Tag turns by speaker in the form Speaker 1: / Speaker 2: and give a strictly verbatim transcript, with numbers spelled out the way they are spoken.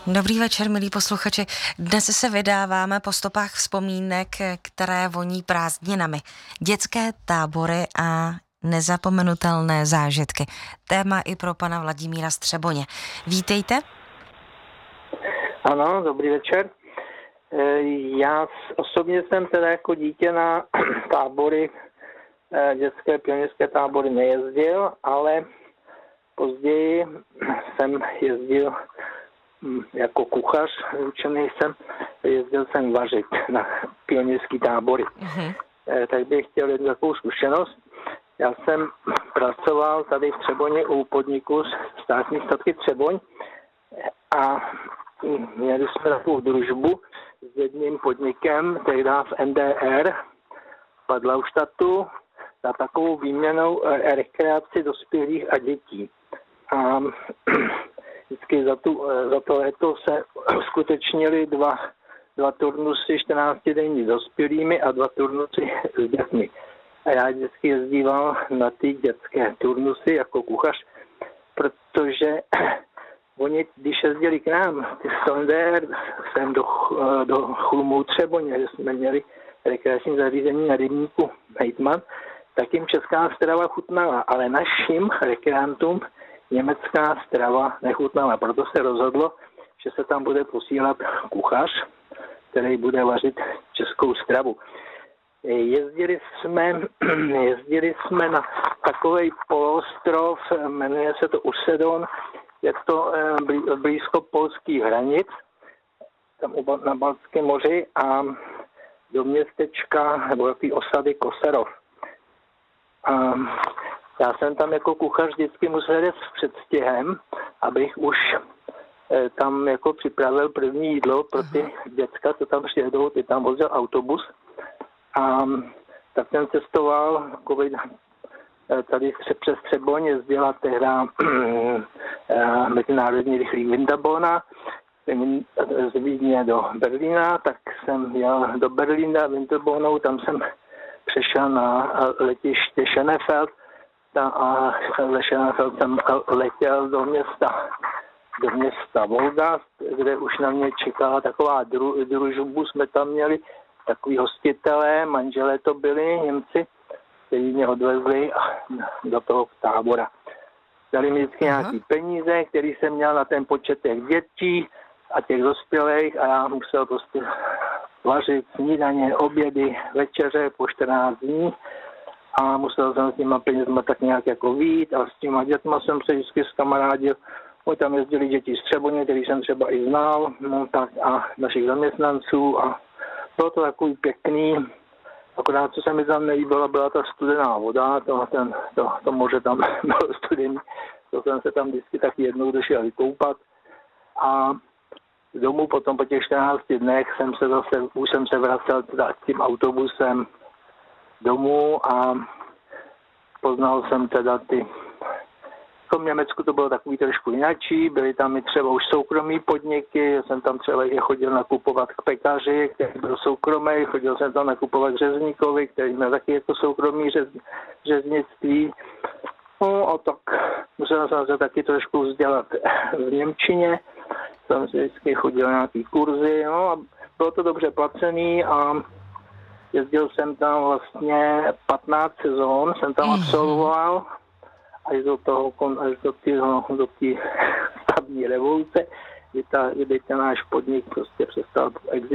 Speaker 1: Dobrý večer, milí posluchači. Dnes se vydáváme po stopách vzpomínek, které voní prázdninami. Dětské tábory a nezapomenutelné zážitky. Téma i pro pana Vladimíra Střeboně. Vítejte.
Speaker 2: Ano, dobrý večer. Já osobně jsem teda jako dítě na tábory, dětské pionýrské tábory nejezdil, ale později jsem jezdil jako kuchař, učený jsem, jezdil jsem vařit na pionýrský tábory. Mm-hmm. Tak bych chtěl jednu takovou zkušenost. Já jsem pracoval tady v Třeboně u podniku Státní statky Třeboň a měli jsme takovou družbu s jedním podnikem, tehdy v N D R, Padlauštatu, na takovou výměnou rekreaci dospělých a dětí. A vždycky za, tu, za to léto se uskutečnili dva, dva turnusy čtrnáctidenní s dospělými a dva turnusy s dětmi. A já vždycky jezdíval na ty dětské turnusy jako kuchař, protože oni, když jezdili k nám, ty z N D R, sem do, do Chlumů Třeboně, že jsme měli rekreační zařízení na rybníku Hejtman, tak jim česká strava chutnala, ale našim rekreantům německá strava nechutnala. Proto se rozhodlo, že se tam bude posílat kuchař, který bude vařit českou stravu. Jezdili jsme, jezdili jsme na takovej poloostrov, jmenuje se to Usedon, je to blízko polských hranic, tam na Baltském moři a do městečka nebo jaký osady Koserov. A já jsem tam jako kuchař vždycky musel jít s předstihem, abych už tam jako připravil první jídlo pro ty děcka, co tam přijedou, ty tam vozil autobus. A tak jsem cestoval tady přes Třeboň, jezdila tehda mezinárodní rychlík Windabona z Vídně do Berlína, tak jsem jel do Berlína Winterbonou, tam jsem přešel na letiště Schönefeld a ze Schönefeld jsem letěl do města, do města Wolgast, kde už na mě čekala taková dru, družbu, jsme tam měli takový hostitelé, manželé to byli, Němci, kteří mě odvezli do toho tábora. Dali mi vždycky nějaký peníze, který jsem měl na ten počet těch dětí a těch dospělých a já musel prostě vařit snídaně, obědy, večeře po čtrnáct dní a musel jsem s těma penězma tak nějak jako vyjít a s těma dětma jsem se vždycky zkamarádil. Oni tam jezdili děti z Třeboně, který jsem třeba i znal, no tak a našich zaměstnanců a bylo to takový pěkný, akorát co se mi tam nelíbilo, byla ta studená voda, to, ten, to, to moře tam bylo studený, to jsem se tam vždycky tak jednou došel vykoupat a domů potom po těch čtrnácti dnech jsem se zase, už jsem se vracel teda tím autobusem domů a poznal jsem teda ty, v Německu to bylo takový trošku jináčí, byly tam i třeba už soukromí podniky, já jsem tam třeba je chodil nakupovat k pekaři, který byl soukromý, chodil jsem tam nakupovat k řezníkovi, který měl taky jako soukromý řez, řeznictví. No a tak musel jsem se taky trošku vzdělat v němčině, jsem si vždycky chodil na nějaký kurzy, no a bylo to dobře placený a jezdil jsem tam vlastně patnáct sezón, jsem tam absolvoval až do toho, až do té do té stavní revoluce, kdy, ta, kdy ten náš podnik prostě přestal existovat.